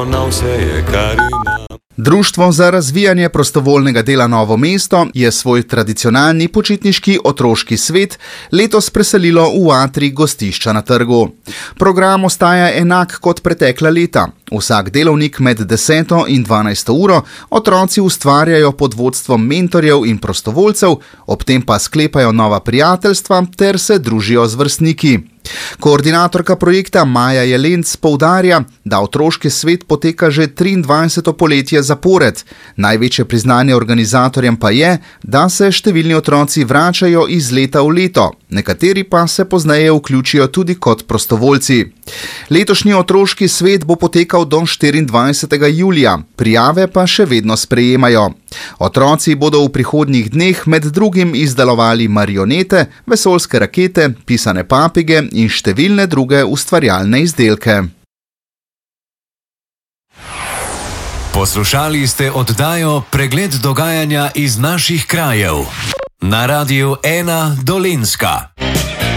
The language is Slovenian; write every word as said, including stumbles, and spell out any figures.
Čeprav na vse je, kar ima. Društvo za razvijanje prostovoljnega dela Novo mesto je svoj tradicionalni počitniški otroški svet letos preselilo v atrij gostišča na trgu. Program ostaja enak kot pretekla leta. Vsak delovnik med deseto in dvanajsto uro otroci ustvarjajo pod vodstvom mentorjev in prostovoljcev, ob tem pa sklepajo nova prijateljstva ter se družijo z vrstniki. Koordinatorka projekta Maja Jelenc poudarja, da otroški svet poteka že triindvajseto poletje zapored. Največje priznanje organizatorjem pa je, da se številni otroci vračajo iz leta v leto, nekateri pa se pozneje vključijo tudi kot prostovoljci. Letošnji otroški svet bo potekal do štiriindvajsetega julija, prijave pa še vedno sprejemajo. Otroci bodo v prihodnjih dneh med drugim izdelovali marionete, vesoljske rakete, pisane papige in številne druge ustvarjalne izdelke. Poslušali ste oddajo Pregled dogajanja iz naših krajev na Radiu ena Dolenjska.